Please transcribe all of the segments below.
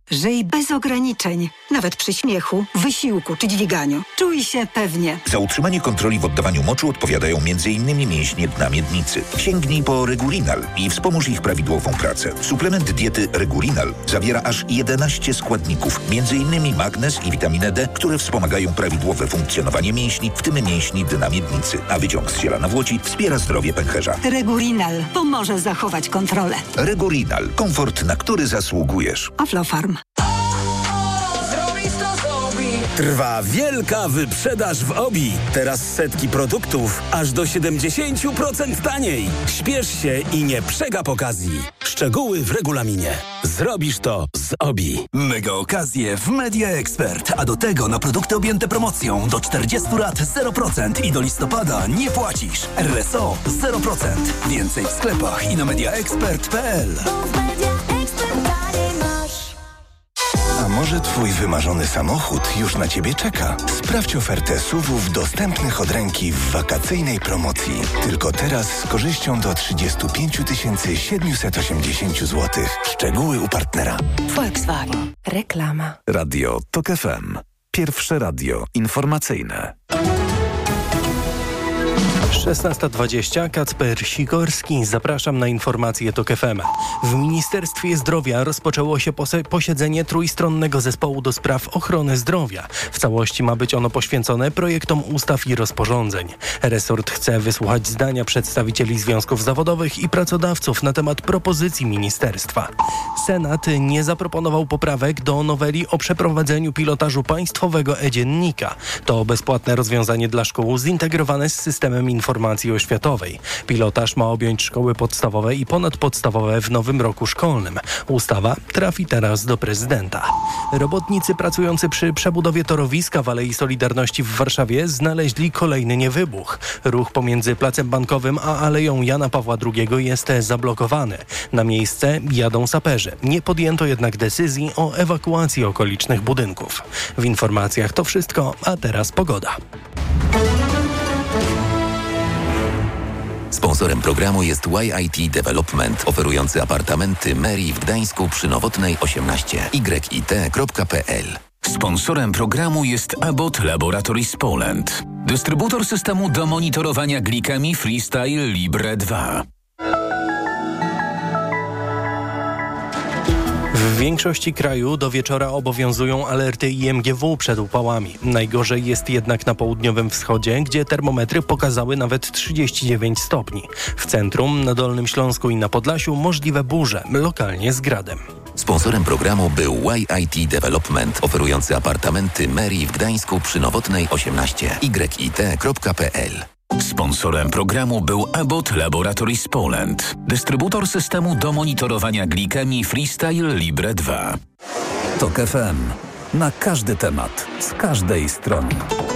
Żyj bez ograniczeń, nawet przy śmiechu, wysiłku czy dźwiganiu. Czuj się pewnie. Za utrzymanie kontroli w oddawaniu moczu odpowiadają m.in. mięśnie dna miednicy. Sięgnij po Regulinal i wspomóż ich prawidłową pracę. Suplement diety Regulinal zawiera aż 11 składników, m.in. magnez i witaminę D, które wspomagają prawidłowe funkcjonowanie mięśni, w tym mięśni dna miednicy. A wyciąg z ziela nawłoci wspiera zdrowie pęcherza. Regulinal pomoże zachować kontrolę. Regulinal. Komfort, na który zasługujesz. Aflofarm. Trwa wielka wyprzedaż w OBI. Teraz setki produktów aż do 70% taniej. Śpiesz się i nie przegap okazji. Szczegóły w regulaminie. Zrobisz to z OBI. Mega okazje w Media Expert. A do tego na produkty objęte promocją do 40 lat 0% i do listopada nie płacisz. RSO 0%. Więcej w sklepach i na mediaexpert.pl. A może twój wymarzony samochód już na ciebie czeka? Sprawdź ofertę SUV-ów dostępnych od ręki w wakacyjnej promocji. Tylko teraz z korzyścią do 35 780 zł. Szczegóły u partnera. Volkswagen. Reklama. Radio TOK FM. Pierwsze radio informacyjne. 16:20. Kacper Sikorski. Zapraszam na informacje TOK FM. W Ministerstwie Zdrowia rozpoczęło się posiedzenie trójstronnego zespołu do spraw ochrony zdrowia. W całości ma być ono poświęcone projektom ustaw i rozporządzeń. Resort chce wysłuchać zdania przedstawicieli związków zawodowych i pracodawców na temat propozycji ministerstwa. Senat nie zaproponował poprawek do noweli o przeprowadzeniu pilotażu państwowego e-dziennika. To bezpłatne rozwiązanie dla szkół zintegrowane z systemem informacji oświatowej. Pilotaż ma objąć szkoły podstawowe i ponadpodstawowe w nowym roku szkolnym. Ustawa trafi teraz do prezydenta. Robotnicy pracujący przy przebudowie torowiska w Alei Solidarności w Warszawie znaleźli kolejny niewybuch. Ruch pomiędzy Placem Bankowym a Aleją Jana Pawła II jest zablokowany. Na miejsce jadą saperzy. Nie podjęto jednak decyzji o ewakuacji okolicznych budynków. W informacjach to wszystko, a teraz pogoda. Sponsorem programu jest YIT Development, oferujący apartamenty Mary w Gdańsku przy Nowotnej 18 yit.pl. Sponsorem programu jest Abbott Laboratories Poland, dystrybutor systemu do monitorowania glikemii Freestyle Libre 2. W większości kraju do wieczora obowiązują alerty IMGW przed upałami. Najgorzej jest jednak na południowym wschodzie, gdzie termometry pokazały nawet 39 stopni. W centrum, na Dolnym Śląsku i na Podlasiu możliwe burze, lokalnie z gradem. Sponsorem programu był YIT Development, oferujący apartamenty Mary w Gdańsku przy Nowotnej 18 yit.pl. Sponsorem programu był Abbott Laboratories Poland, dystrybutor systemu do monitorowania glikemii Freestyle Libre 2. TOK FM. Na każdy temat, z każdej strony.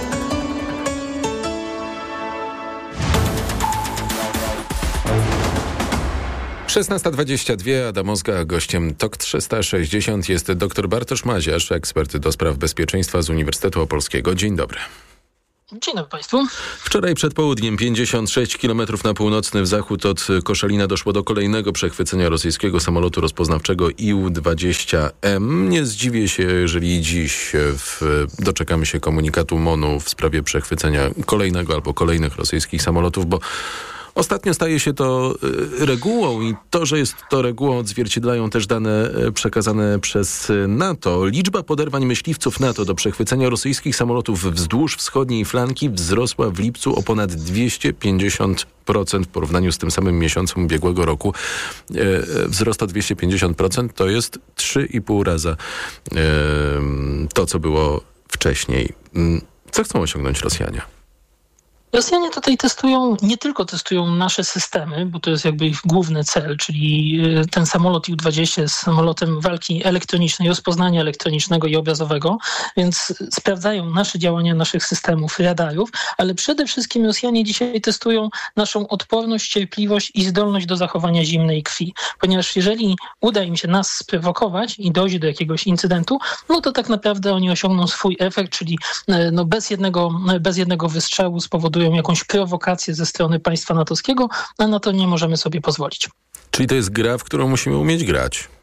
Szesnasta 22, Adam Ozga, gościem TOK 360 jest dr Bartosz Maziarz, ekspert do spraw bezpieczeństwa z Uniwersytetu Opolskiego. Dzień dobry. Dzień dobry Państwu. Wczoraj przed południem 56 km na północny wschód od Koszalina doszło do kolejnego przechwycenia rosyjskiego samolotu rozpoznawczego IU-20M. Nie zdziwię się, jeżeli dziś doczekamy się komunikatu MON-u w sprawie przechwycenia kolejnego albo kolejnych rosyjskich samolotów, bo ostatnio staje się to regułą i to, że jest to regułą, odzwierciedlają też dane przekazane przez NATO. Liczba poderwań myśliwców NATO do przechwycenia rosyjskich samolotów wzdłuż wschodniej flanki wzrosła w lipcu o ponad 250% w porównaniu z tym samym miesiącem ubiegłego roku. Wzrost o 250% to jest 3,5 raza to, co było wcześniej. Co chcą osiągnąć Rosjanie? Rosjanie tutaj nie tylko testują nasze systemy, bo to jest jakby ich główny cel, czyli ten samolot IU-20 jest samolotem walki elektronicznej, rozpoznania elektronicznego i obrazowego, więc sprawdzają nasze działania naszych systemów, radarów, ale przede wszystkim Rosjanie dzisiaj testują naszą odporność, cierpliwość i zdolność do zachowania zimnej krwi, ponieważ jeżeli uda im się nas sprowokować i dojdzie do jakiegoś incydentu, no to tak naprawdę oni osiągną swój efekt, czyli bez jednego wystrzału spowodują jakąś prowokację ze strony państwa natowskiego, a na to nie możemy sobie pozwolić. Czyli to jest gra, w którą musimy umieć grać?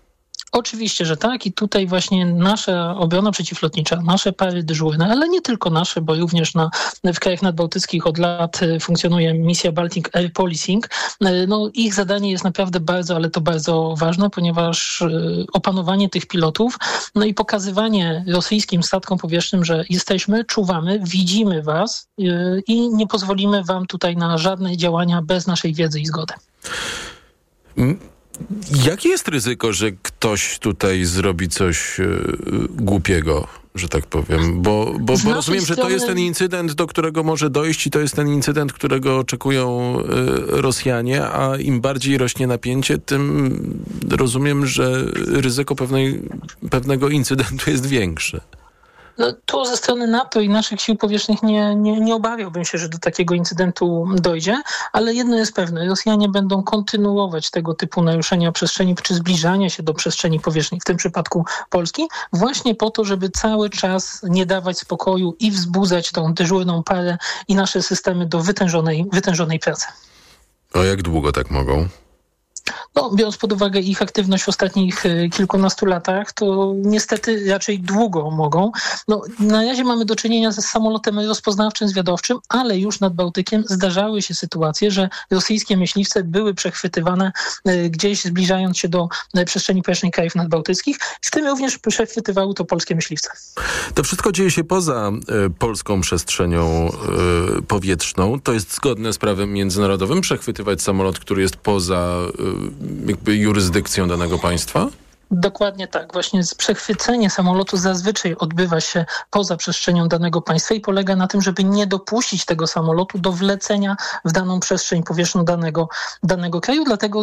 Oczywiście, że tak i tutaj właśnie nasza obrona przeciwlotnicza, nasze pary dyżurne, ale nie tylko nasze, bo również w krajach nadbałtyckich od lat funkcjonuje misja Baltic Air Policing. No, ich zadanie jest naprawdę bardzo, ale to bardzo ważne, ponieważ opanowanie tych pilotów, no i pokazywanie rosyjskim statkom powietrznym, że jesteśmy, czuwamy, widzimy was i nie pozwolimy wam tutaj na żadne działania bez naszej wiedzy i zgody. Jakie jest ryzyko, że ktoś tutaj zrobi coś głupiego, że tak powiem? Bo rozumiem, że to jest ten incydent, do którego może dojść i to jest ten incydent, którego oczekują Rosjanie, a im bardziej rośnie napięcie, tym rozumiem, że ryzyko pewnego incydentu jest większe. No, tu ze strony NATO i naszych sił powietrznych nie obawiałbym się, że do takiego incydentu dojdzie, ale jedno jest pewne, Rosjanie będą kontynuować tego typu naruszenia przestrzeni czy zbliżanie się do przestrzeni powietrznej, w tym przypadku Polski, właśnie po to, żeby cały czas nie dawać spokoju i wzbudzać tą dyżurną parę i nasze systemy do wytężonej pracy. A jak długo tak mogą? No, biorąc pod uwagę ich aktywność w ostatnich kilkunastu latach, to niestety raczej długo mogą. No, na razie mamy do czynienia ze samolotem rozpoznawczym, zwiadowczym, ale już nad Bałtykiem zdarzały się sytuacje, że rosyjskie myśliwce były przechwytywane gdzieś zbliżając się do przestrzeni powietrznej krajów nadbałtyckich. W tym również przechwytywały to polskie myśliwce. To wszystko dzieje się poza polską przestrzenią powietrzną. To jest zgodne z prawem międzynarodowym przechwytywać samolot, który jest poza jakby jurysdykcją danego państwa? Dokładnie tak. Właśnie przechwycenie samolotu zazwyczaj odbywa się poza przestrzenią danego państwa i polega na tym, żeby nie dopuścić tego samolotu do wlecenia w daną przestrzeń powietrzną danego kraju. Dlatego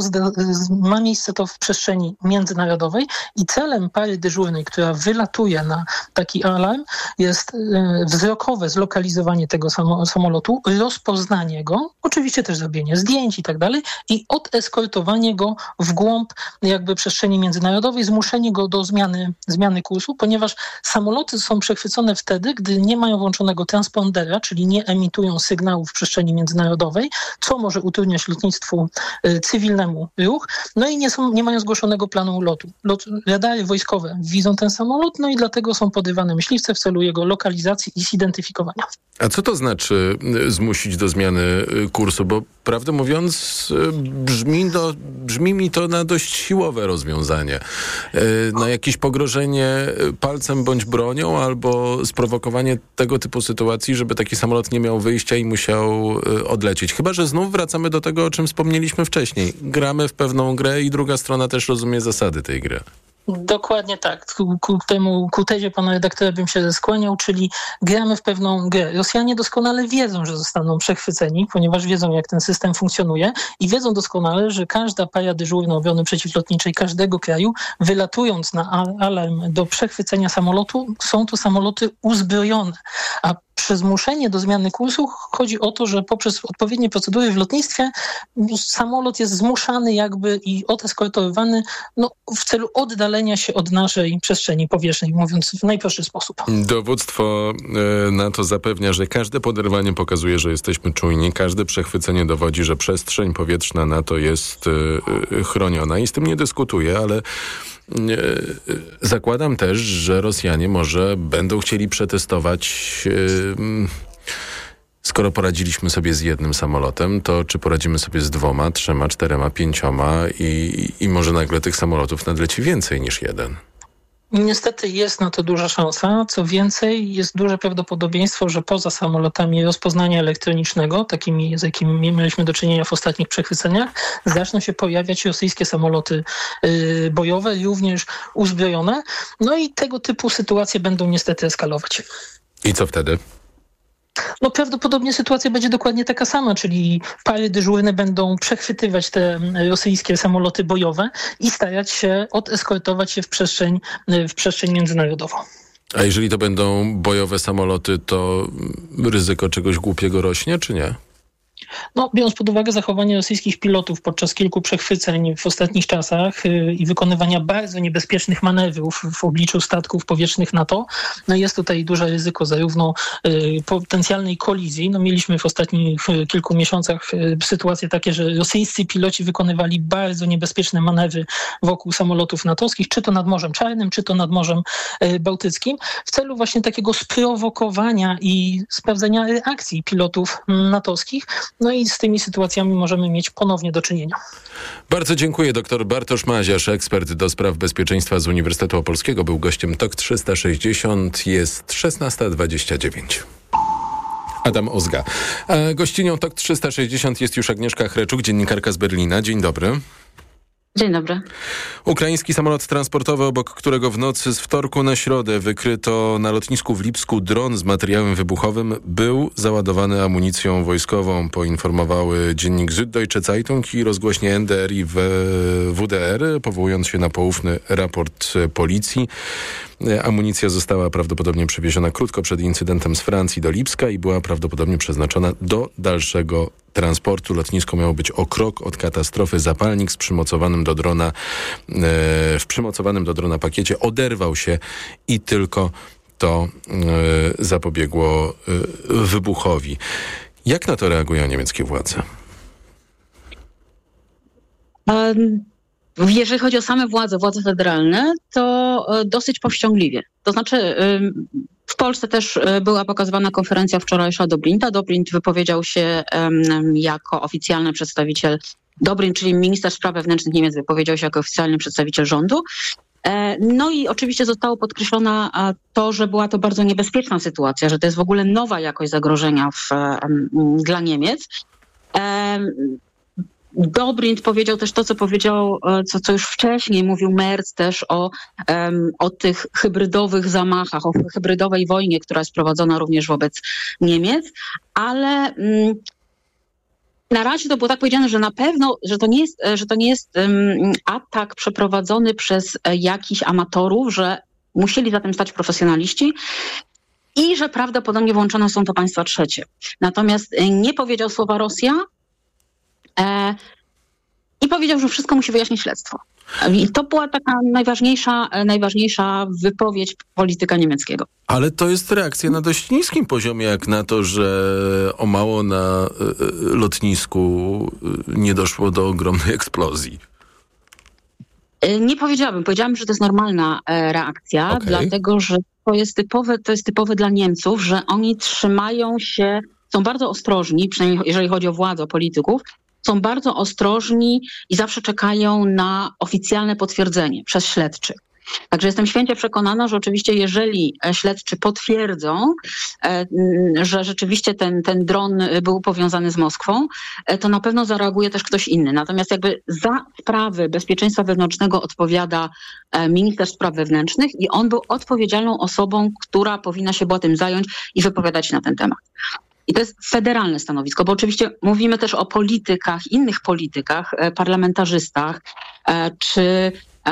ma miejsce to w przestrzeni międzynarodowej i celem pary dyżurnej, która wylatuje na taki alarm, jest wzrokowe zlokalizowanie tego samolotu, rozpoznanie go, oczywiście też zrobienie zdjęć i tak dalej i odeskortowanie go w głąb jakby przestrzeni międzynarodowej, zmuszenie go do zmiany kursu, ponieważ samoloty są przechwycone wtedy, gdy nie mają włączonego transpondera, czyli nie emitują sygnałów w przestrzeni międzynarodowej, co może utrudniać lotnictwu cywilnemu ruch, no i nie mają zgłoszonego planu lotu. Radary wojskowe widzą ten samolot, no i dlatego są podrywane myśliwce w celu jego lokalizacji i zidentyfikowania. A co to znaczy zmusić do zmiany kursu? Bo prawdę mówiąc brzmi mi to na dość siłowe rozwiązanie. Na jakieś pogrożenie palcem bądź bronią albo sprowokowanie tego typu sytuacji, żeby taki samolot nie miał wyjścia i musiał odlecieć. Chyba że znów wracamy do tego, o czym wspomnieliśmy wcześniej. Gramy w pewną grę i druga strona też rozumie zasady tej gry. Dokładnie tak. Ku tezie pana redaktora bym się skłaniał, czyli gramy w pewną grę. Rosjanie doskonale wiedzą, że zostaną przechwyceni, ponieważ wiedzą, jak ten system funkcjonuje i wiedzą doskonale, że każda para dyżurna obrony przeciwlotniczej każdego kraju, wylatując na alarm do przechwycenia samolotu, są to samoloty uzbrojone. A przez zmuszenie do zmiany kursu chodzi o to, że poprzez odpowiednie procedury w lotnictwie samolot jest zmuszany jakby i odeskortowany w celu oddalenia się od naszej przestrzeni powietrznej, mówiąc w najprostszy sposób. Dowództwo NATO zapewnia, że każde poderwanie pokazuje, że jesteśmy czujni, każde przechwycenie dowodzi, że przestrzeń powietrzna NATO jest chroniona i z tym nie dyskutuję, ale zakładam też, że Rosjanie może będą chcieli przetestować, skoro poradziliśmy sobie z jednym samolotem, to czy poradzimy sobie z 2, 3, 4, 5 i może nagle tych samolotów nadleci więcej niż jeden. Niestety jest na to duża szansa. Co więcej, jest duże prawdopodobieństwo, że poza samolotami rozpoznania elektronicznego, takimi, z jakimi mieliśmy do czynienia w ostatnich przechwyceniach, zaczną się pojawiać rosyjskie samoloty bojowe, również uzbrojone. No i tego typu sytuacje będą niestety eskalować. I co wtedy? No prawdopodobnie sytuacja będzie dokładnie taka sama, czyli pary dyżurne będą przechwytywać te rosyjskie samoloty bojowe i starać się odeskortować się w przestrzeń międzynarodową. A jeżeli to będą bojowe samoloty, to ryzyko czegoś głupiego rośnie, czy nie? No, biorąc pod uwagę zachowanie rosyjskich pilotów podczas kilku przechwyceń w ostatnich czasach i wykonywania bardzo niebezpiecznych manewrów w obliczu statków powietrznych NATO, no jest tutaj duże ryzyko zarówno potencjalnej kolizji. No, mieliśmy w ostatnich kilku miesiącach sytuacje takie, że rosyjscy piloci wykonywali bardzo niebezpieczne manewry wokół samolotów natowskich, czy to nad Morzem Czarnym, czy to nad Morzem Bałtyckim, w celu właśnie takiego sprowokowania i sprawdzenia reakcji pilotów natowskich. No i z tymi sytuacjami możemy mieć ponownie do czynienia. Bardzo dziękuję. Dr Bartosz Maziarz, ekspert do spraw bezpieczeństwa z Uniwersytetu Opolskiego, był gościem TOK 360. Jest 16:29. Adam Ozga. Gościnią TOK 360 jest już Agnieszka Hreczuk, dziennikarka z Berlina. Dzień dobry. Dzień dobry. Ukraiński samolot transportowy, obok którego w nocy z wtorku na środę wykryto na lotnisku w Lipsku dron z materiałem wybuchowym, był załadowany amunicją wojskową, poinformowały dziennik Süddeutsche Zeitung i rozgłośnie NDR i WDR, powołując się na poufny raport policji. Amunicja została prawdopodobnie przewieziona krótko przed incydentem z Francji do Lipska i była prawdopodobnie przeznaczona do dalszego transportu. Lotnisko miało być o krok od katastrofy. Zapalnik z przymocowanym do drona, w przymocowanym do drona pakiecie oderwał się i tylko to zapobiegło wybuchowi. Jak na to reagują niemieckie władze? Jeżeli chodzi o same władze federalne, to dosyć powściągliwie. To znaczy w Polsce też była pokazywana konferencja wczorajsza Dobrinta. Dobrindt wypowiedział się jako oficjalny przedstawiciel, Dobrindt, czyli minister spraw wewnętrznych Niemiec, wypowiedział się jako oficjalny przedstawiciel rządu. No i oczywiście zostało podkreślone to, że była to bardzo niebezpieczna sytuacja, że to jest w ogóle nowa jakość zagrożenia dla Niemiec. Dobrindt powiedział też to, co powiedział, co już wcześniej mówił Merz też o tych hybrydowych zamachach, o hybrydowej wojnie, która jest prowadzona również wobec Niemiec, ale na razie to było tak powiedziane, że na pewno, że to nie jest atak przeprowadzony przez jakichś amatorów, że musieli za tym stać profesjonaliści i że prawdopodobnie włączone są to państwa trzecie. Natomiast nie powiedział słowa Rosja, i powiedział, że wszystko musi wyjaśnić śledztwo. I to była taka najważniejsza wypowiedź polityka niemieckiego. Ale to jest reakcja na dość niskim poziomie, jak na to, że o mało na lotnisku nie doszło do ogromnej eksplozji. Nie powiedziałabym. Powiedziałabym, że to jest normalna reakcja, dlatego że to jest typowe dla Niemców, że oni trzymają się, są bardzo ostrożni, przynajmniej jeżeli chodzi o władzę, o polityków, są bardzo ostrożni i zawsze czekają na oficjalne potwierdzenie przez śledczych. Także jestem święcie przekonana, że oczywiście jeżeli śledczy potwierdzą, że rzeczywiście ten dron był powiązany z Moskwą, to na pewno zareaguje też ktoś inny. Natomiast jakby za sprawy bezpieczeństwa wewnętrznego odpowiada minister spraw wewnętrznych i on był odpowiedzialną osobą, która powinna się była tym zająć i wypowiadać się na ten temat. I to jest federalne stanowisko, bo oczywiście mówimy też o politykach, innych politykach, parlamentarzystach, czy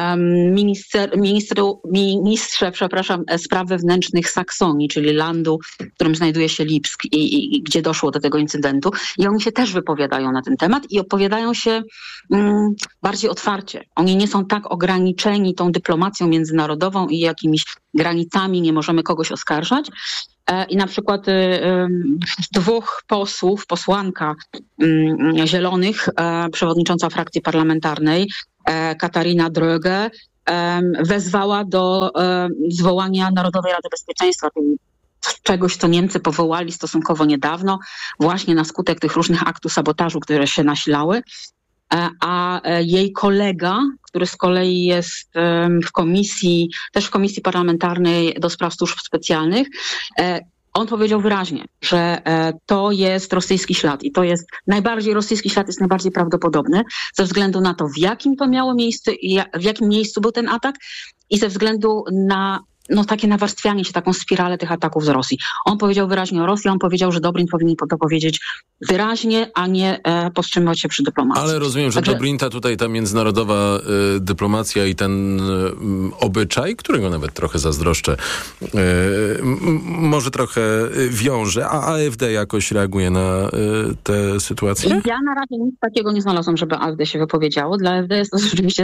ministrze spraw wewnętrznych Saksonii, czyli landu, w którym znajduje się Lipsk i gdzie doszło do tego incydentu. I oni się też wypowiadają na ten temat i opowiadają się bardziej otwarcie. Oni nie są tak ograniczeni tą dyplomacją międzynarodową i jakimiś granicami, nie możemy kogoś oskarżać. I na przykład dwóch posłanka Zielonych, przewodnicząca frakcji parlamentarnej, Katarina Dröge, wezwała do zwołania Narodowej Rady Bezpieczeństwa, czegoś, co Niemcy powołali stosunkowo niedawno, właśnie na skutek tych różnych aktów sabotażu, które się nasilały. A jej kolega, który z kolei jest w komisji parlamentarnej do spraw służb specjalnych, on powiedział wyraźnie, że to jest rosyjski ślad i to jest rosyjski ślad jest najbardziej prawdopodobny ze względu na to, w jakim to miało miejsce i w jakim miejscu był ten atak i ze względu na takie nawarstwianie się, taką spiralę tych ataków z Rosji. On powiedział wyraźnie o Rosji, on powiedział, że Dobrindt powinien to powiedzieć wyraźnie, a nie powstrzymywać się przy dyplomacji. Ale rozumiem, że Dobrinta tutaj ta międzynarodowa dyplomacja i ten obyczaj, którego nawet trochę zazdroszczę, może trochę wiąże, a AfD jakoś reaguje na tę sytuację? Ja na razie nic takiego nie znalazłam, żeby AfD się wypowiedziało. Dla AfD jest to rzeczywiście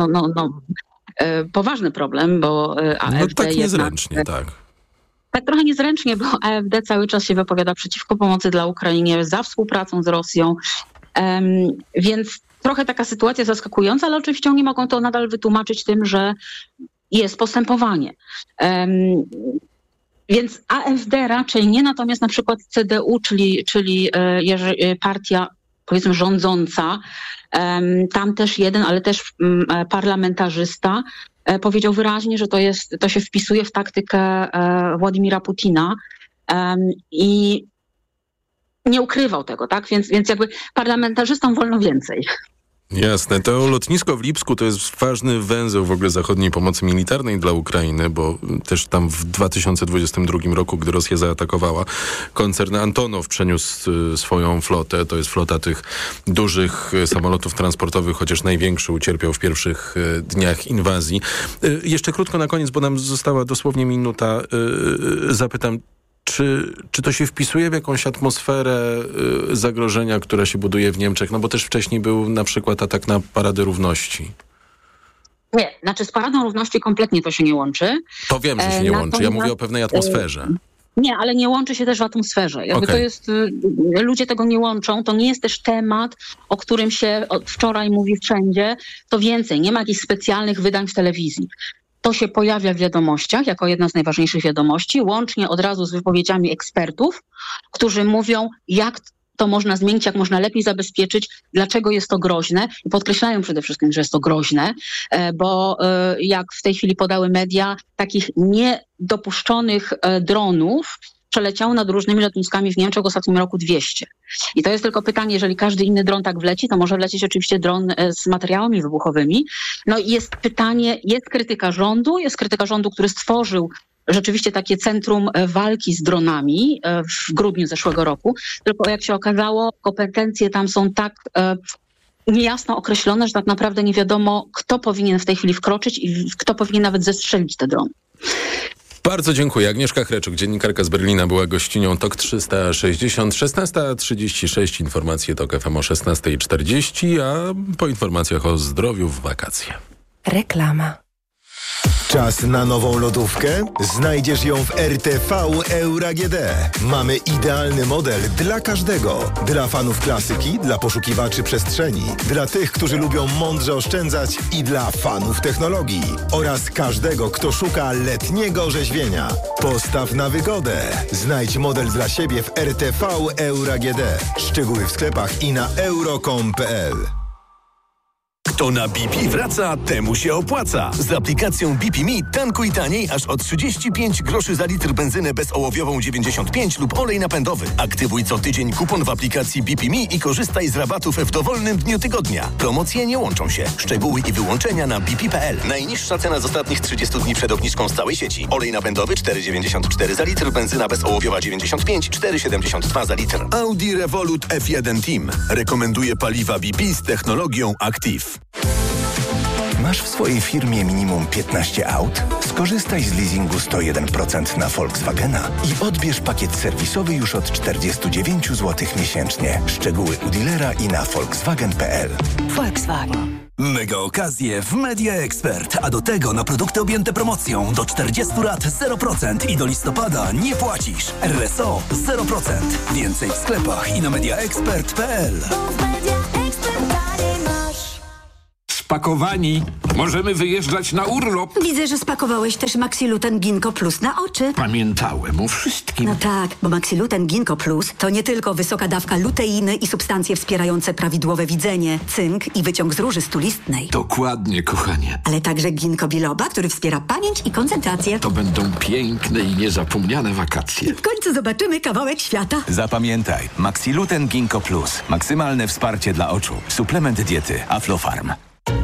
poważny problem, bo AfD tak niezręcznie, tak. Tak trochę niezręcznie, bo AfD cały czas się wypowiada przeciwko pomocy dla Ukrainie, za współpracą z Rosją, więc trochę taka sytuacja zaskakująca, ale oczywiście oni mogą to nadal wytłumaczyć tym, że jest postępowanie. Więc AfD raczej nie, natomiast na przykład CDU, czyli partia powiedzmy rządząca, tam też jeden, ale też parlamentarzysta powiedział wyraźnie, że to się wpisuje w taktykę Władimira Putina i nie ukrywał tego, tak? Więc jakby parlamentarzystom wolno więcej. Jasne. To lotnisko w Lipsku to jest ważny węzeł w ogóle zachodniej pomocy militarnej dla Ukrainy, bo też tam w 2022 roku, gdy Rosja zaatakowała, koncern Antonow przeniósł swoją flotę. To jest flota tych dużych samolotów transportowych, chociaż największy ucierpiał w pierwszych dniach inwazji. Jeszcze krótko na koniec, bo nam została dosłownie minuta. Zapytam, czy to się wpisuje w jakąś atmosferę zagrożenia, która się buduje w Niemczech? No bo też wcześniej był na przykład atak na Paradę Równości. Nie, z Paradą Równości kompletnie to się nie łączy. To wiem, że się nie łączy. Ja mówię o pewnej atmosferze. Nie, ale nie łączy się też w atmosferze. To jest, ludzie tego nie łączą. To nie jest też temat, o którym się od wczoraj mówi wszędzie. To więcej, nie ma jakichś specjalnych wydań w telewizji. To się pojawia w wiadomościach jako jedna z najważniejszych wiadomości, łącznie od razu z wypowiedziami ekspertów, którzy mówią, jak to można zmienić, jak można lepiej zabezpieczyć, dlaczego jest to groźne. I podkreślają przede wszystkim, że jest to groźne, bo jak w tej chwili podały media, takich niedopuszczonych dronów przeleciało nad różnymi lotniskami w Niemczech w ostatnim roku 200. I to jest tylko pytanie, jeżeli każdy inny dron tak wleci, to może wlecieć oczywiście dron z materiałami wybuchowymi. No i jest pytanie, jest krytyka rządu, który stworzył rzeczywiście takie centrum walki z dronami w grudniu zeszłego roku. Tylko jak się okazało, kompetencje tam są tak niejasno określone, że tak naprawdę nie wiadomo, kto powinien w tej chwili wkroczyć i kto powinien nawet zestrzelić te drony. Bardzo dziękuję. Agnieszka Hreczuk, dziennikarka z Berlina, była gościnią TOK 360. 16:36, informacje TOK FM o 16:40, a po informacjach o zdrowiu w wakacje. Reklama. Czas na nową lodówkę? Znajdziesz ją w RTV Euro AGD. Mamy idealny model dla każdego. Dla fanów klasyki, dla poszukiwaczy przestrzeni, dla tych, którzy lubią mądrze oszczędzać i dla fanów technologii. Oraz każdego, kto szuka letniego orzeźwienia. Postaw na wygodę. Znajdź model dla siebie w RTV Euro AGD. Szczegóły w sklepach i na euro.com.pl. Kto na BP wraca, temu się opłaca. Z aplikacją BP Me tankuj taniej aż o 35 groszy za litr benzynę bezołowiową 95 lub olej napędowy. Aktywuj co tydzień kupon w aplikacji BP Me i korzystaj z rabatów w dowolnym dniu tygodnia. Promocje nie łączą się. Szczegóły i wyłączenia na bp.pl. Najniższa cena z ostatnich 30 dni przed obniżką z całej sieci. Olej napędowy 4,94 za litr, benzyna bezołowiowa 95, 4,72 za litr. Audi Revolut F1 Team rekomenduje paliwa BP z technologią Active. Masz w swojej firmie minimum 15 aut? Skorzystaj z leasingu 101% na Volkswagena i odbierz pakiet serwisowy już od 49 zł miesięcznie. Szczegóły u dealera i na volkswagen.pl. Volkswagen. Mega okazje w Media Expert, a do tego na produkty objęte promocją do 40 lat 0% i do listopada nie płacisz. RSO 0%. Więcej w sklepach i na mediaexpert.pl. Spakowani. Możemy wyjeżdżać na urlop. Widzę, że spakowałeś też Maxiluten Ginkgo Plus na oczy. Pamiętałem o wszystkim. No tak, bo Maxiluten Ginkgo Plus to nie tylko wysoka dawka luteiny i substancje wspierające prawidłowe widzenie, cynk i wyciąg z róży stulistnej. Dokładnie, kochanie. Ale także ginkgo biloba, który wspiera pamięć i koncentrację. To będą piękne i niezapomniane wakacje. W końcu zobaczymy kawałek świata. Zapamiętaj, Maxiluten Ginkgo Plus. Maksymalne wsparcie dla oczu. Suplement diety Aflofarm.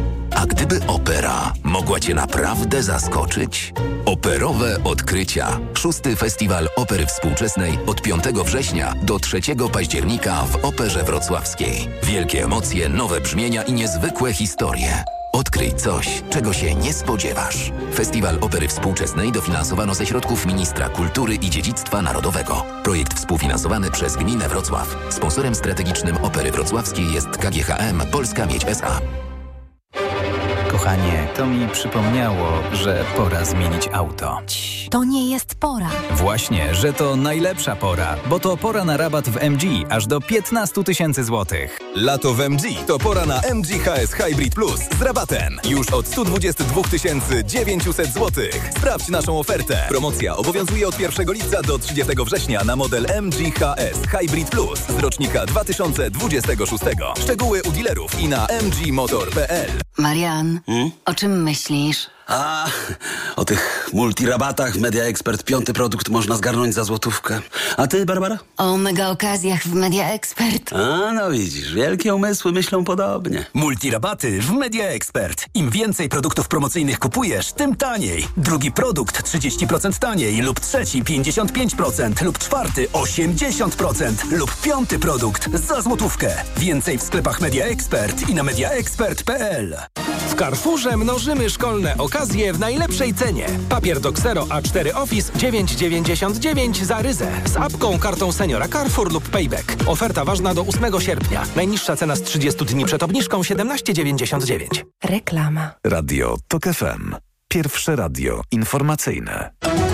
A gdyby opera mogła Cię naprawdę zaskoczyć? Operowe odkrycia. 6. Festiwal Opery Współczesnej od 5 września do 3 października w Operze Wrocławskiej. Wielkie emocje, nowe brzmienia i niezwykłe historie. Odkryj coś, czego się nie spodziewasz. Festiwal Opery Współczesnej dofinansowano ze środków Ministra Kultury i Dziedzictwa Narodowego. Projekt współfinansowany przez Gminę Wrocław. Sponsorem strategicznym Opery Wrocławskiej jest KGHM Polska Miedź S.A. Kochanie, to mi przypomniało, że pora zmienić auto. To nie jest pora. Właśnie, że to najlepsza pora, bo to pora na rabat w MG aż do 15 000 złotych. Lato w MG to pora na MG HS Hybrid Plus z rabatem. Już od 122 900 zł. Sprawdź naszą ofertę. Promocja obowiązuje od 1 lipca do 30 września na model MG HS Hybrid Plus z rocznika 2026. Szczegóły u dealerów i na mgmotor.pl. Marian, o czym myślisz? O tych multirabatach w Media Expert 5. produkt można zgarnąć za złotówkę. A ty, Barbara? O mega okazjach w Media Expert. No widzisz, wielkie umysły myślą podobnie. Multirabaty w Media Expert. Im więcej produktów promocyjnych kupujesz, tym taniej. Drugi produkt 30% taniej lub trzeci 55% lub czwarty 80% lub 5. produkt za złotówkę. Więcej w sklepach Media Expert i na mediaexpert.pl. W Carrefourze mnożymy szkolne okazje w najlepszej cenie. Papier do Xero A4 Office 9,99 za ryzę. Z apką, kartą seniora Carrefour lub Payback. Oferta ważna do 8 sierpnia. Najniższa cena z 30 dni przed obniżką 17,99. Reklama. Radio TOK FM. Pierwsze radio informacyjne.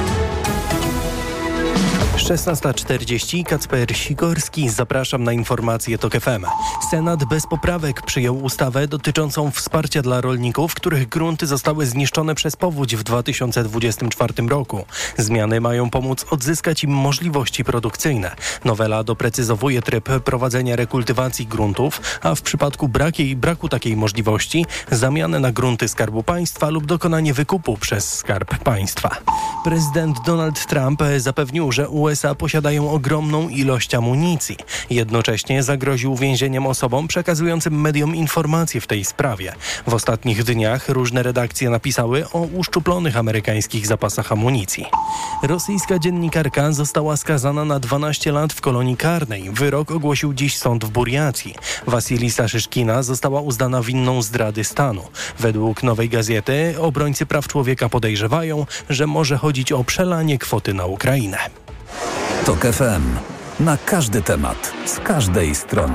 16:40. Kacper Sikorski. Zapraszam na informacje TOK FM. Senat bez poprawek przyjął ustawę dotyczącą wsparcia dla rolników, których grunty zostały zniszczone przez powódź w 2024 roku. Zmiany mają pomóc odzyskać im możliwości produkcyjne. Nowela doprecyzowuje tryb prowadzenia rekultywacji gruntów, a w przypadku braku takiej możliwości zamianę na grunty Skarbu Państwa lub dokonanie wykupu przez Skarb Państwa. Prezydent Donald Trump zapewnił, że USA posiadają ogromną ilość amunicji. Jednocześnie zagroził więzieniem osobom przekazującym mediom informacje w tej sprawie. W ostatnich dniach różne redakcje napisały o uszczuplonych amerykańskich zapasach amunicji. Rosyjska dziennikarka została skazana na 12 lat w kolonii karnej. Wyrok ogłosił dziś sąd w Burjacji. Wasilisa Szyszkina została uznana winną zdrady stanu. Według Nowej Gazety obrońcy praw człowieka podejrzewają, że może chodzić o przelanie kwoty na Ukrainę. TOK FM. Na każdy temat, z każdej strony.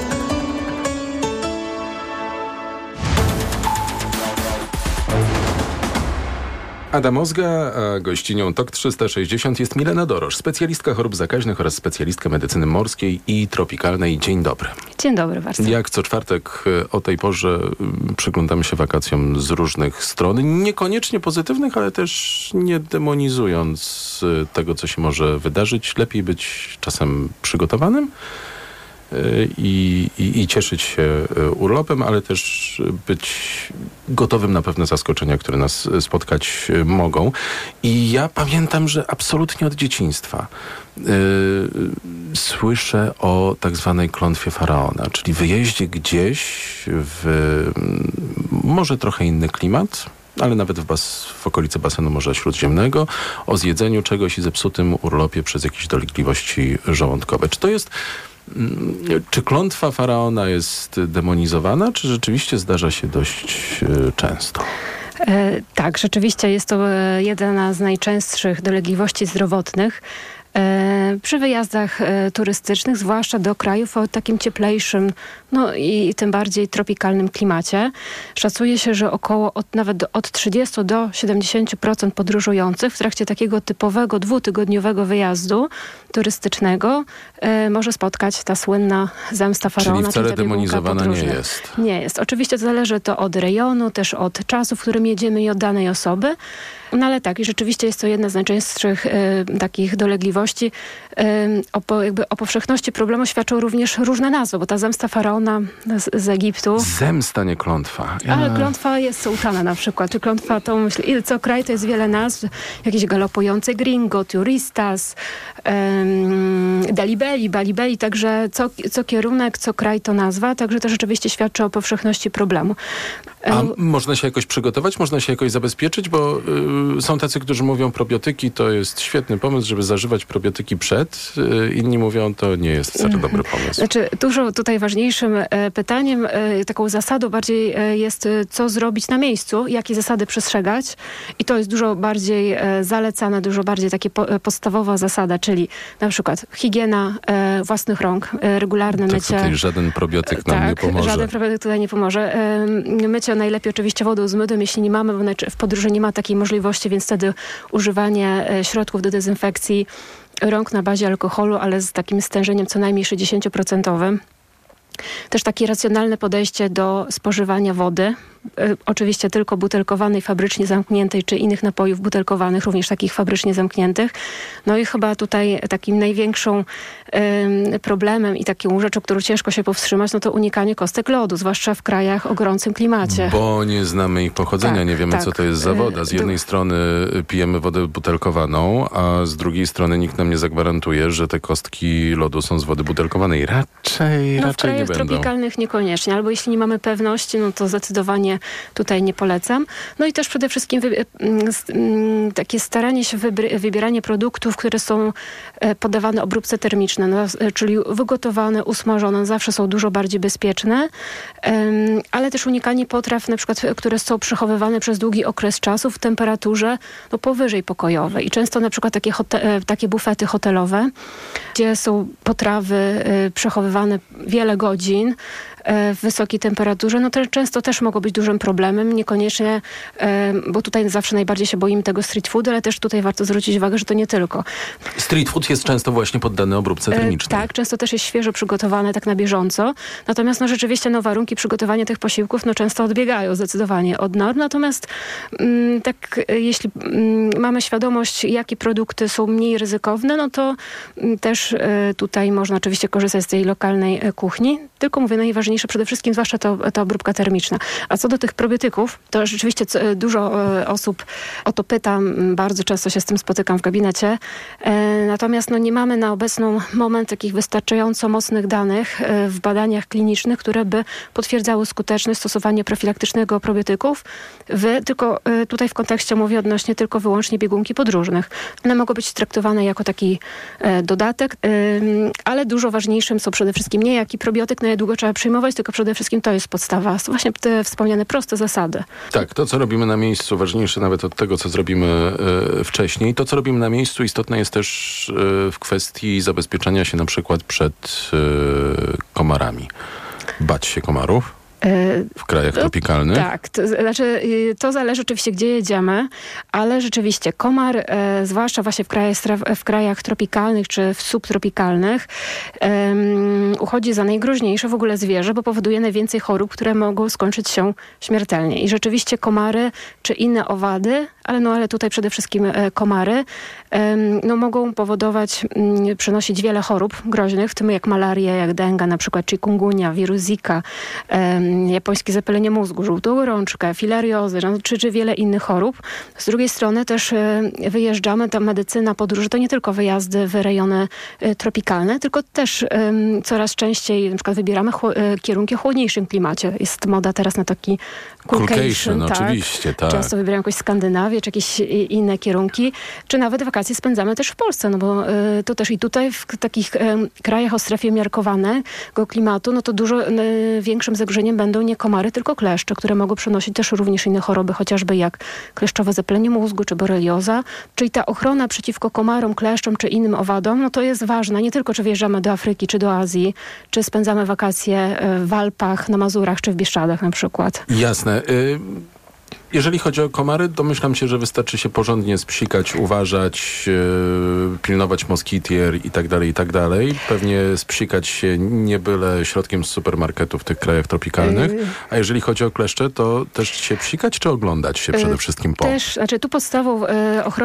Adam Ozga, a gościnią TOK 360 jest Milena Dorosz, specjalistka chorób zakaźnych oraz specjalistka medycyny morskiej i tropikalnej. Dzień dobry. Dzień dobry bardzo. Jak co czwartek o tej porze przyglądamy się wakacjom z różnych stron, niekoniecznie pozytywnych, ale też nie demonizując tego, co się może wydarzyć. Lepiej być czasem przygotowanym i cieszyć się urlopem, ale też być gotowym na pewne zaskoczenia, które nas spotkać mogą. I ja pamiętam, że absolutnie od dzieciństwa słyszę o tak zwanej klątwie faraona, czyli wyjeździe gdzieś w może trochę inny klimat, ale nawet w okolicy basenu Morza Śródziemnego, o zjedzeniu czegoś i zepsutym urlopie przez jakieś dolegliwości żołądkowe. Czy klątwa faraona jest demonizowana, czy rzeczywiście zdarza się dość często? Tak, rzeczywiście jest to jedna z najczęstszych dolegliwości zdrowotnych przy wyjazdach turystycznych, zwłaszcza do krajów o takim cieplejszym, no i tym bardziej tropikalnym klimacie. Szacuje się, że nawet od 30 do 70% podróżujących w trakcie takiego typowego 2-tygodniowego wyjazdu turystycznego może spotkać ta słynna zemsta faraona. Czyli wcale demonizowana nie jest. Nie jest. Oczywiście zależy to od rejonu, też od czasu, w którym jedziemy i od danej osoby. No ale tak, i rzeczywiście jest to jedna z najczęstszych takich dolegliwości. O powszechności problemu świadczą również różne nazwy, bo ta zemsta faraona z Egiptu. Zemsta, nie klątwa. Ale klątwa jest sułtana na przykład. Czy klątwa to myślę, co kraj to jest wiele nazw. Jakieś galopujące gringo, turistas, dalibeli, balibeli. Także co kierunek, co kraj to nazwa. Także to rzeczywiście świadczy o powszechności problemu. A można się jakoś przygotować? Można się jakoś zabezpieczyć? Bo są tacy, którzy mówią, probiotyki to jest świetny pomysł, żeby zażywać probiotyki przed. Inni mówią, to nie jest wcale dobry pomysł. Znaczy, dużo tutaj ważniejszym pytaniem, taką zasadą bardziej jest, co zrobić na miejscu, jakie zasady przestrzegać. I to jest dużo bardziej zalecane, dużo bardziej takie podstawowa zasada, czyli na przykład higiena własnych rąk, regularne mycie. Tutaj żaden probiotyk nam nie pomoże. Żaden probiotyk tutaj nie pomoże. Mycie najlepiej oczywiście wodą z mydłem, jeśli nie mamy, bo w podróży nie ma takiej możliwości, więc wtedy używanie środków do dezynfekcji rąk na bazie alkoholu, ale z takim stężeniem co najmniej 60%. Też takie racjonalne podejście do spożywania wody. Oczywiście tylko butelkowanej, fabrycznie zamkniętej, czy innych napojów butelkowanych, również takich fabrycznie zamkniętych. No i chyba tutaj takim największym problemem i taką rzeczą, którą ciężko się powstrzymać, no to unikanie kostek lodu, zwłaszcza w krajach o gorącym klimacie. Bo nie znamy ich pochodzenia, nie wiemy, co to jest za woda. Z jednej strony pijemy wodę butelkowaną, a z drugiej strony nikt nam nie zagwarantuje, że te kostki lodu są z wody butelkowanej. Raczej nie będą. W krajach tropikalnych niekoniecznie, albo jeśli nie mamy pewności, no to zdecydowanie tutaj nie polecam. No i też przede wszystkim takie staranie się, wybieranie produktów, które są podawane obróbce termiczne, no, czyli wygotowane, usmażone, zawsze są dużo bardziej bezpieczne, ale też unikanie potraw, na przykład, które są przechowywane przez długi okres czasu w temperaturze powyżej pokojowej. I często na przykład takie bufety hotelowe, gdzie są potrawy przechowywane wiele godzin w wysokiej temperaturze, no to często też mogą być dużym problemem. Niekoniecznie, bo tutaj zawsze najbardziej się boimy tego street foodu, ale też tutaj warto zwrócić uwagę, że to nie tylko. Street food jest często właśnie poddany obróbce termicznej. Tak, często też jest świeżo przygotowane, tak na bieżąco. Natomiast rzeczywiście warunki przygotowania tych posiłków często odbiegają zdecydowanie od norm. Natomiast jeśli mamy świadomość, jakie produkty są mniej ryzykowne, no to też tutaj można oczywiście korzystać z tej lokalnej kuchni. Tylko mówię, najważniejsze przede wszystkim, zwłaszcza ta obróbka termiczna. A co do tych probiotyków, to rzeczywiście dużo osób o to pyta, bardzo często się z tym spotykam w gabinecie. Natomiast nie mamy na obecny moment takich wystarczająco mocnych danych w badaniach klinicznych, które by potwierdzały skuteczność stosowania profilaktycznego probiotyków. Tylko tutaj w kontekście mówię odnośnie tylko wyłącznie biegunki podróżnych. One mogą być traktowane jako taki dodatek, ale dużo ważniejszym są przede wszystkim nie jaki probiotyk, na jak długo trzeba przyjmować, tylko przede wszystkim to jest podstawa. Właśnie te wspomniane proste zasady. Tak, to co robimy na miejscu, ważniejsze nawet od tego, co zrobimy wcześniej. To, co robimy na miejscu, istotne jest też w kwestii zabezpieczania się na przykład przed komarami. Bać się komarów? W krajach tropikalnych? Tak, to zależy oczywiście, gdzie jedziemy, ale rzeczywiście komar, zwłaszcza właśnie w krajach tropikalnych czy w subtropikalnych, uchodzi za najgroźniejsze w ogóle zwierzę, bo powoduje najwięcej chorób, które mogą skończyć się śmiertelnie. I rzeczywiście komary czy inne owady, ale tutaj przede wszystkim komary, mogą powodować, przenosić wiele chorób groźnych, w tym jak malaria, jak denga, na przykład chikungunya, wirus Zika, japońskie zapalenie mózgu, żółtą gorączkę, filariozę, czy wiele innych chorób. Z drugiej strony też wyjeżdżamy, ta medycyna, podróże to nie tylko wyjazdy w rejony tropikalne, tylko też coraz częściej na przykład wybieramy kierunki o chłodniejszym klimacie. Jest moda teraz na taki coolcation, tak? Oczywiście, tak. Często wybierają jakąś Skandynawię, czy jakieś inne kierunki, czy nawet wakacje spędzamy też w Polsce, bo to też i tutaj w takich krajach o strefie miarkowanego klimatu, to dużo większym zagrożeniem będą nie komary, tylko kleszcze, które mogą przenosić też również inne choroby, chociażby jak kleszczowe zapalenie mózgu, czy borelioza. Czyli ta ochrona przeciwko komarom, kleszczom, czy innym owadom, to jest ważna. Nie tylko, czy wjeżdżamy do Afryki, czy do Azji, czy spędzamy wakacje w Alpach, na Mazurach, czy w Bieszczadach na przykład. Jasne. Jeżeli chodzi o komary, domyślam się, że wystarczy się porządnie spsikać, uważać, pilnować moskitier i tak dalej. Pewnie spsikać się nie byle środkiem z supermarketu w tych krajach tropikalnych. A jeżeli chodzi o kleszcze, to też się psikać czy oglądać się przede wszystkim po? Też, tu podstawą ochrony